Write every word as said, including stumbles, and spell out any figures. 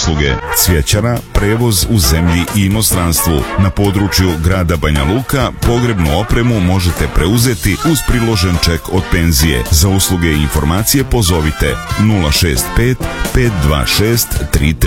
usluge: cvjećara, prevoz u zemlji i inostranstvu. Na području grada Banja Luka pogrebnu opremu možete preuzeti uz priložen ček od penzije. Za usluge i informacije pozovite nula šest pet pet dva šest tri tri